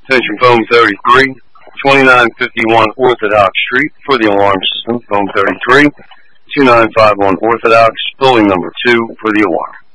Attention phone 33, 2951 Orthodox Street for the alarm system. Phone 33, 2951 Orthodox, building number 2 for the alarm.